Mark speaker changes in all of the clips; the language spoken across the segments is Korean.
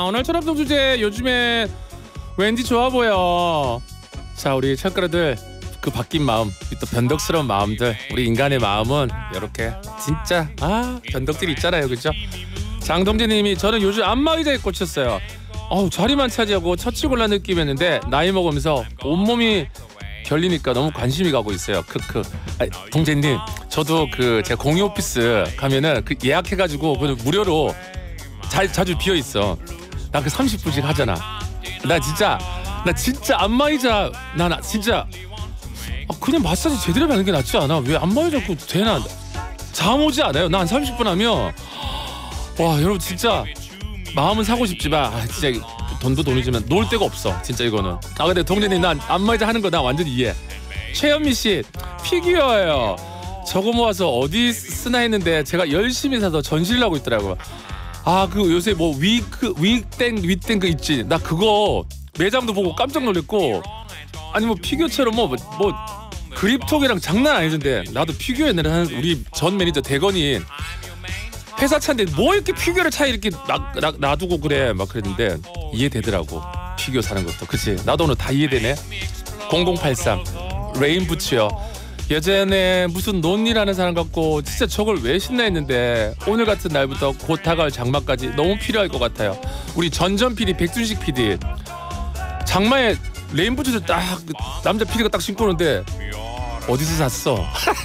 Speaker 1: 오늘 철학동 주제 요즘에 왠지 좋아 보여. 자, 우리 철가루들 그 바뀐 마음, 또 변덕스러운 마음들, 우리 인간의 마음은 이렇게 진짜 변덕들이 있잖아요, 그죠? 장동재님이 저는 요즘 안마의자에 꽂혔어요. 자리만 차지하고 처치곤란 느낌이었는데 나이 먹으면서 온몸이 결리니까 너무 관심이 가고 있어요. 크크. 동재님, 저도 그 제가 공유 오피스 가면은 그 예약해가지고 그 무료로 자주 비어 있어. 나 그 30분씩 하잖아. 나 진짜 안마의자 나 진짜 그냥 마사지 제대로 하는 게 낫지 않아? 왜 안마의자 그 되나? 잠 오지 않아요? 나 한 30분 하면 와 여러분 진짜 마음은 사고 싶지만 진짜 돈도 돈이지만 놀 데가 없어 진짜 이거는. 근데 동재님 난 안마의자 하는 거 나 완전 이해. 최현미 씨 피규어예요. 저거 모아서 어디 쓰나 했는데 제가 열심히 사서 전시를 하고 있더라고요. 그 요새 뭐 위땡 그 있지. 나 그거 매장도 보고 깜짝 놀랐고, 아니 뭐 피규어처럼 뭐 그립톡이랑 장난 아니던데. 나도 피규어 옛날에 하는 우리 전 매니저 대건이 회사 차인데 뭐 이렇게 피규어를 차에 이렇게 놔두고 그래 막 그랬는데 이해되더라고. 피규어 사는 것도. 그치? 나도 오늘 다 이해되네. 0083 레인부츠요. 예전에 무슨 논리라는 사람 같고 진짜 저걸 왜 신나 했는데 오늘 같은 날부터 곧 다가올 장마까지 너무 필요할 것 같아요. 우리 전전 PD 백준식 PD 장마에 레인부츠를 딱 남자 PD가 딱 신고 오는데 어디서 샀어?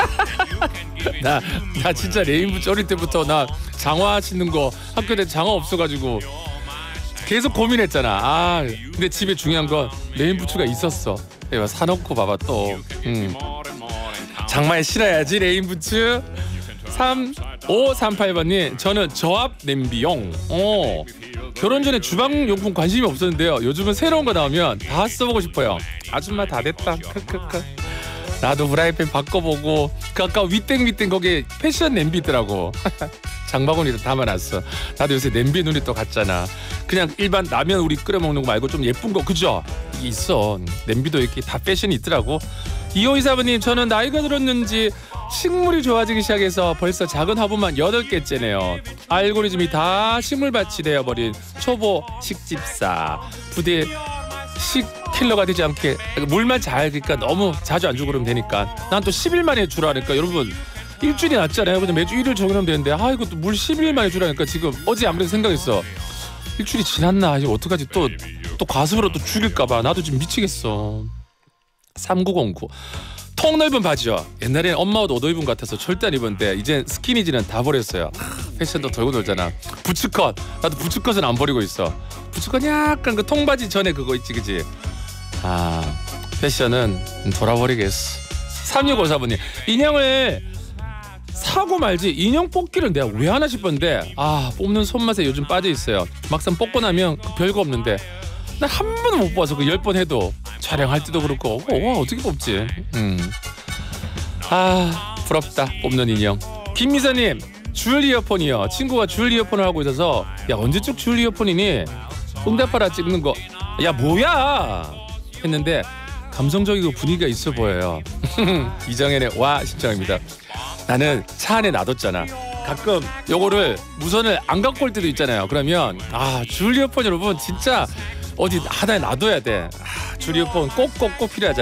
Speaker 1: 나 진짜 레인부츠 어릴 때부터 나 장화 신는 거 학교 때 장화 없어가지고 계속 고민했잖아. 근데 집에 중요한 건 레인부츠가 있었어. 내가 사놓고 봐봐 또. 장마에 신어야지 레인부츠. 3538번님 저는 저압 냄비용. 결혼 전에 주방용품 관심이 없었는데요. 요즘은 새로운 거 나오면 다 써보고 싶어요. 아줌마 다 됐다. 크크크. 나도 프라이팬 바꿔보고 그 아까 위땡 거기에 패션 냄비 있더라고. 장바구니에 담아놨어. 나도 요새 냄비 눈이 또 갔잖아. 그냥 일반 라면 우리 끓여 먹는 거 말고 좀 예쁜 거 그죠? 이게 있어. 냄비도 이렇게 다 패션이 있더라고. 2524번님 저는 나이가 들었는지 식물이 좋아지기 시작해서 벌써 작은 화분만 8개째네요. 알고리즘이 다 식물밭이 되어버린 초보 식집사. 부디 식킬러가 되지 않게 물만 잘 그러니까 너무 자주 안 주고 그러면 되니까. 난 또 10일 만에 주라니까. 여러분 일주일이 낫잖아요. 근데 매주 1일 적용하면 되는데 이것도 물 10일 만에 주라니까. 지금 어제 아무래도 생각했어. 일주일이 지났나 이제 어떡하지. 또 가슴으로 또 죽일까봐 나도 지금 미치겠어. 3909 통 넓은 바지요. 옛날엔 엄마 옷 옷 같아서 절대 안 입었는데 이젠 스키니지는 다 버렸어요. 패션도 돌고 돌잖아. 부츠컷 나도 부츠컷은 안 버리고 있어. 부츠컷 약간 그 통바지 전에 그거 있지 그지. 패션은 돌아버리겠어. 3654번님 인형을 사고 말지 인형 뽑기를 내가 왜 하나 싶었는데 뽑는 손맛에 요즘 빠져 있어요. 막상 뽑고 나면 별거 없는데 난 한 번도 못 봐서 그 10번 해도 촬영할 때도 그렇고 어떻게 뽑지. 부럽다 뽑는 인형. 김미선님 줄 이어폰이요. 친구가 줄 이어폰을 하고 있어서 야 언제적 줄 이어폰이니 응답하라 찍는 거 야 뭐야 했는데 감성적이고 분위기가 있어 보여요. 이정현의 와 신청입니다. 나는 차 안에 놔뒀잖아. 가끔 요거를 무선을 안 갖고 올 때도 있잖아요. 그러면 줄 이어폰 여러분 진짜 어디 하나에 놔둬야 돼. 줄 이어폰 꼭 필요하잖아.